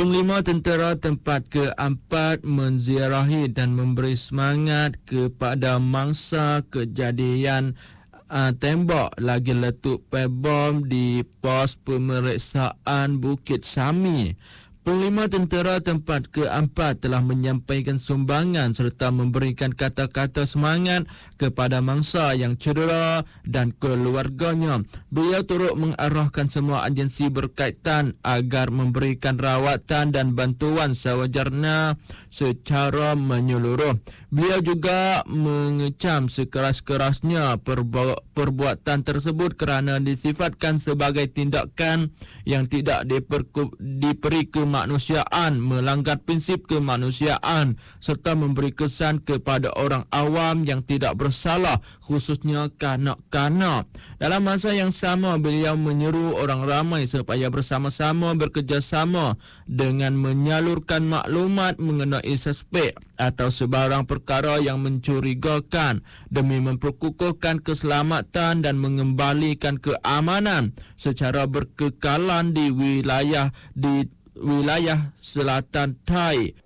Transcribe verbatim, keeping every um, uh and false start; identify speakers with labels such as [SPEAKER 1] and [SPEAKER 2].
[SPEAKER 1] Panglima Tentera Tempat Keempat menziarahi dan memberi semangat kepada mangsa kejadian uh, tembak lagi letup bom di pos pemeriksaan Bukit Sami. Panglima Tentera Tempat Keempat telah menyampaikan sumbangan serta memberikan kata-kata semangat kepada mangsa yang cedera dan keluarganya. Beliau turut mengarahkan semua agensi berkaitan agar memberikan rawatan dan bantuan sewajarnya secara menyeluruh. Beliau juga mengecam sekeras-kerasnya perbu- perbuatan tersebut kerana disifatkan sebagai tindakan yang tidak diperku- diberi kemanusiaan, melanggar prinsip kemanusiaan serta memberi kesan kepada orang awam yang tidak bersalah, khususnya kanak-kanak. Dalam masa yang sama, beliau menyeru orang ramai supaya bersama-sama bekerjasama dengan menyalurkan maklumat mengenai suspek atau sebarang perkara yang mencurigakan demi memperkukuhkan keselamatan dan mengembalikan keamanan secara berkekalan di wilayah di wilayah selatan Thai.